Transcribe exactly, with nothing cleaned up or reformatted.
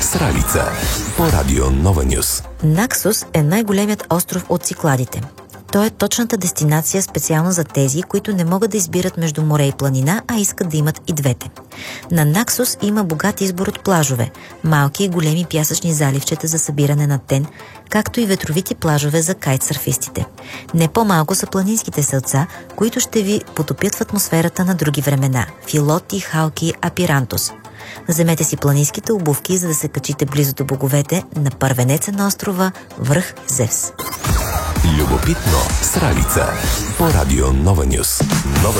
Сралица по радио Нова Нюс. Наксос е най-големият остров от Цикладите. Той е точната дестинация специално за тези, които не могат да избират между море и планина, а искат да имат и двете. На Наксос има богат избор от плажове, малки и големи пясъчни заливчета за събиране на тен, както и ветровити плажове за кайтсърфистите. Не по-малко са планинските селца, които ще ви потопят в атмосферата на други времена – Филоти, Халки, Апирантос. Вземете си планинските обувки, за да се качите близо до боговете на първенеца на острова връх Зевс. Любопитно Сралица по радио Нова Нюс. Нова